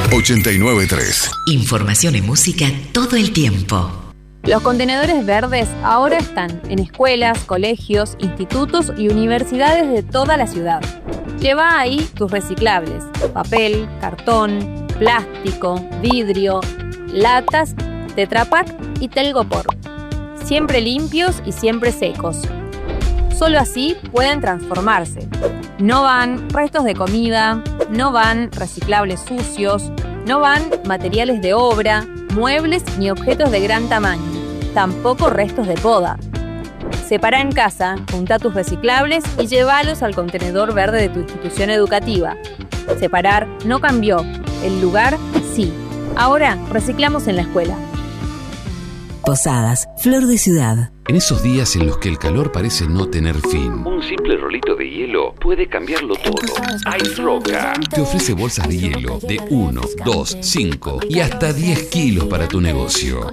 89.3. Información y música todo el tiempo. Los contenedores verdes ahora están en escuelas, colegios, institutos y universidades de toda la ciudad. Lleva ahí tus reciclables: papel, cartón, plástico, vidrio, latas, Tetra Pak y Telgopor. Siempre limpios y siempre secos. Solo así pueden transformarse. No van restos de comida, no van reciclables sucios, no van materiales de obra, muebles ni objetos de gran tamaño, tampoco restos de poda. Separa en casa, junta tus reciclables y llévalos al contenedor verde de tu institución educativa. Separar no cambió, el lugar sí. Ahora reciclamos en la escuela. Posadas, Flor de Ciudad. En esos días en los que el calor parece no tener fin, un simple rolito de hielo puede cambiarlo todo. Ice Roca te ofrece bolsas de hielo de 1, 2, 5 y hasta 10 kilos para tu negocio.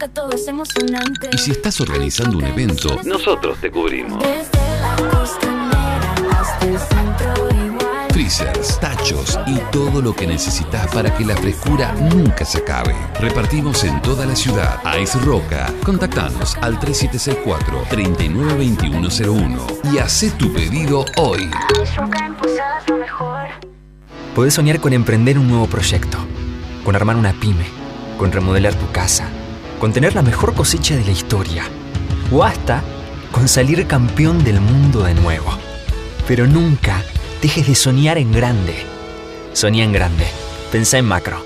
Y si estás organizando un evento, nosotros te cubrimos. Freezers, tachos y todo lo que necesitas para que la frescura nunca se acabe. Repartimos en toda la ciudad. Ice Roca. Contactanos al 3764-392101 y hacé tu pedido hoy. Podés soñar con emprender un nuevo proyecto, con armar una pyme, con remodelar tu casa, con tener la mejor cosecha de la historia o hasta con salir campeón del mundo de nuevo. Pero nunca dejes de soñar en grande. Soñá en grande. Pensá en macro.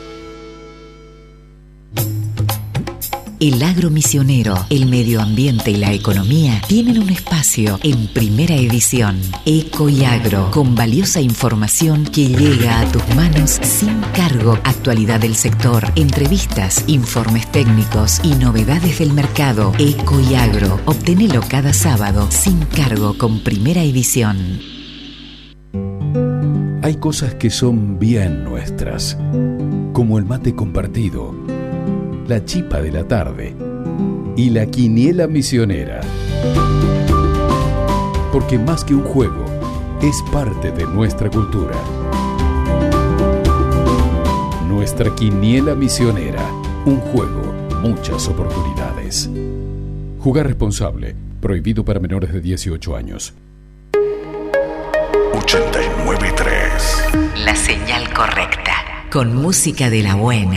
El agro misionero, el medio ambiente y la economía tienen un espacio en Primera Edición. Eco y Agro, con valiosa información que llega a tus manos sin cargo. Actualidad del sector, entrevistas, informes técnicos y novedades del mercado. Eco y Agro, obtenelo cada sábado sin cargo con Primera Edición. Hay cosas que son bien nuestras, como el mate compartido, la chipa de la tarde y la quiniela misionera. Porque más que un juego, es parte de nuestra cultura. Nuestra quiniela misionera, un juego, muchas oportunidades. Jugar responsable, prohibido para menores de 18 años. 89.3. La señal correcta, con música de la buena.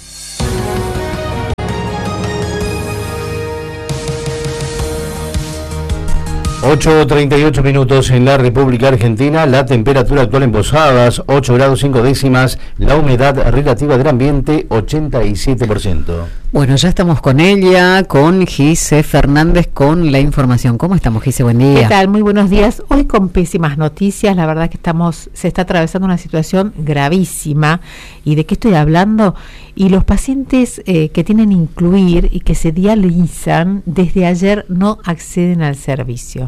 8:38 minutos en la República Argentina. La temperatura actual en Posadas, 8 grados 5 décimas. La humedad relativa del ambiente, 87%. Bueno, ya estamos con ella, con Gise Fernández, con la información. ¿Cómo estamos, Gise? Buen día. ¿Qué tal? Muy buenos días. Hoy con pésimas noticias. La verdad que se está atravesando una situación gravísima. ¿Y de qué estoy hablando? Y los pacientes que tienen incluir y que se dializan, desde ayer no acceden al servicio.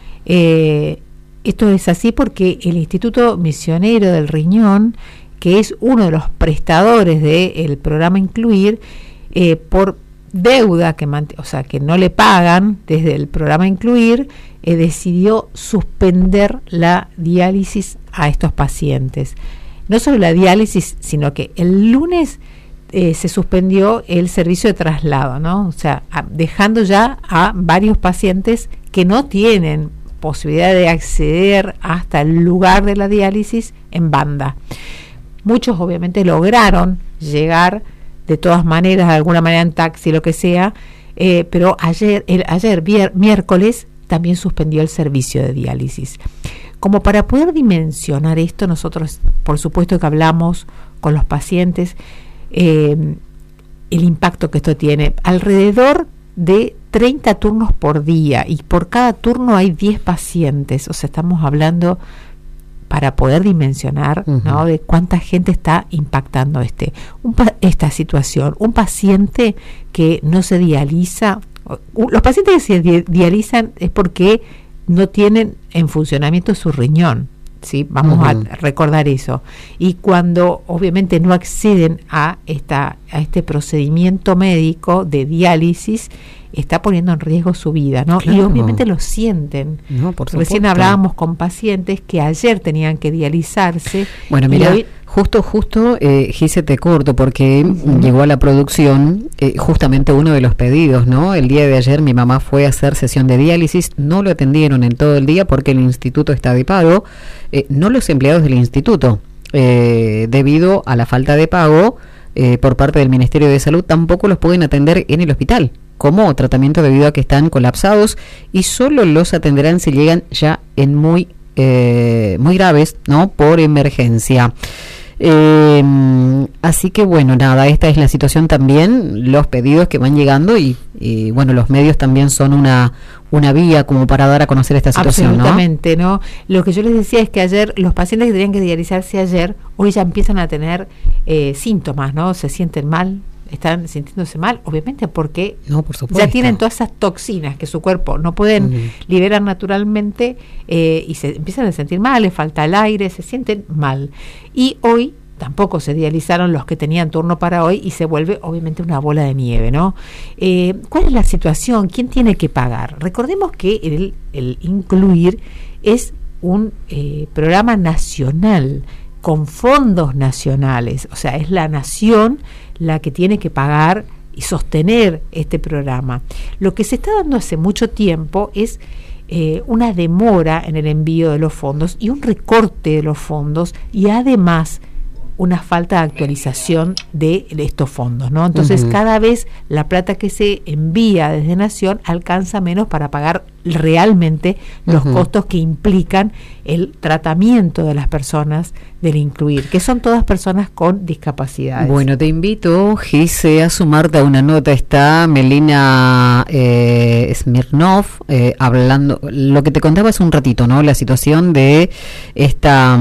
Esto es así porque el Instituto Misionero del Riñón, que es uno de los prestadores del programa Incluir, por deuda que no le pagan desde el programa Incluir, decidió suspender la diálisis a estos pacientes. No solo la diálisis, sino que el lunes se suspendió el servicio de traslado, ¿no? O sea, dejando ya a varios pacientes que no tienen posibilidad de acceder hasta el lugar de la diálisis en banda. Muchos obviamente lograron llegar de todas maneras, de alguna manera en taxi, lo que sea, pero ayer miércoles también suspendió el servicio de diálisis. Como para poder dimensionar esto, nosotros por supuesto que hablamos con los pacientes, el impacto que esto tiene, alrededor de 30 turnos por día, y por cada turno hay 10 pacientes, o sea, estamos hablando, para poder dimensionar, ¿no?, de cuánta gente está impactando esta situación. Un paciente que no se dializa, los pacientes que se dializan es porque no tienen en funcionamiento su riñón, ¿sí? Vamos a recordar eso. Y cuando obviamente no acceden a este procedimiento médico de diálisis, está poniendo en riesgo su vida, ¿no? Claro. Y obviamente lo sienten. No, por supuesto. Recién hablábamos con pacientes que ayer tenían que dializarse. Bueno, mira, Justo, Gise, te corto porque llegó a la producción justamente uno de los pedidos, ¿no? El día de ayer mi mamá fue a hacer sesión de diálisis, no lo atendieron en todo el día porque el instituto está de pago, no los empleados del instituto, debido a la falta de pago por parte del Ministerio de Salud, tampoco los pueden atender en el hospital como tratamiento debido a que están colapsados y solo los atenderán si llegan ya en muy graves, ¿no? Por emergencia. Así que bueno, nada, esta es la situación también, los pedidos que van llegando y bueno, los medios también son una vía como para dar a conocer esta situación. Absolutamente, ¿no? Lo que yo les decía es que ayer los pacientes que tenían que dializarse ayer, hoy ya empiezan a tener síntomas, ¿no? Se sienten mal, están sintiéndose mal, obviamente porque ya tienen todas esas toxinas que su cuerpo no pueden liberar naturalmente y se empiezan a sentir mal, les falta el aire, se sienten mal. Y hoy tampoco se dializaron los que tenían turno para hoy y se vuelve obviamente una bola de nieve, ¿no? ¿Cuál es la situación? ¿Quién tiene que pagar? Recordemos que el Incluir es un programa nacional con fondos nacionales, o sea, es la nación la que tiene que pagar y sostener este programa. Lo que se está dando hace mucho tiempo es una demora en el envío de los fondos y un recorte de los fondos y además una falta de actualización de estos fondos, ¿no? Entonces cada vez la plata que se envía desde Nación alcanza menos para pagar realmente los costos que implican el tratamiento de las personas del Incluir, que son todas personas con discapacidades. Bueno, te invito, Gise, a sumarte a una nota. Está Melina Smirnov hablando, lo que te contaba hace un ratito, ¿no? La situación de esta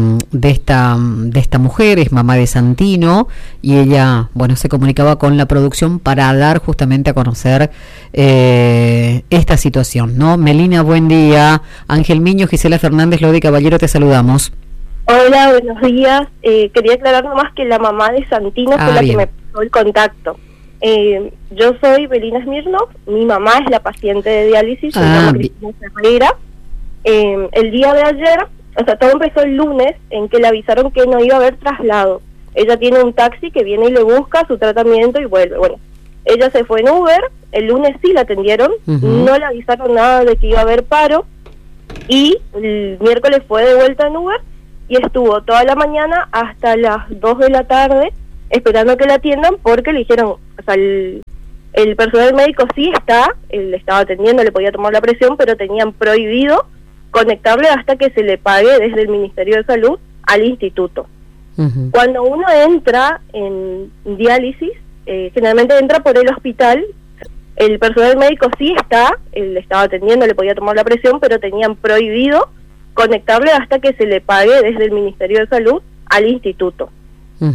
mujer, es mamá de Santino, y ella, bueno, se comunicaba con la producción para dar justamente a conocer esta situación, ¿no? Melina, buen día. Ángel Miño, Gisela Fernández, Lodi Caballero, te saludamos. Hola, buenos días. Quería aclarar nomás que la mamá de Santino fue la que me pasó el contacto. Yo soy Melina Smirnov, mi mamá es la paciente de diálisis, se llama Cristina Ferreira. El día de ayer, o sea, todo empezó el lunes en que le avisaron que no iba a haber traslado. Ella tiene un taxi que viene y le busca su tratamiento y vuelve. Bueno, ella se fue en Uber, el lunes sí la atendieron, no le avisaron nada de que iba a haber paro, y el miércoles fue de vuelta en Uber y estuvo toda la mañana hasta las 2 de la tarde esperando que la atiendan porque le dijeron, o sea, el personal médico sí le estaba atendiendo, le podía tomar la presión, pero tenían prohibido conectarle hasta que se le pague desde el Ministerio de Salud al instituto. Cuando uno entra en diálisis, generalmente entra por el hospital, el personal médico sí le estaba atendiendo, le podía tomar la presión, pero tenían prohibido conectarle hasta que se le pague desde el Ministerio de Salud al instituto.